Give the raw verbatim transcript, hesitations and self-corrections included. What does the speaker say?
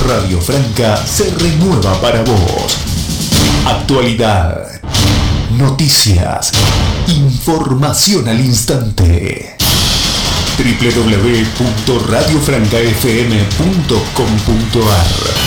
Radio Franca se renueva para vos. Actualidad, noticias, información al instante. doble u doble u doble u punto radio franca f m punto com punto a r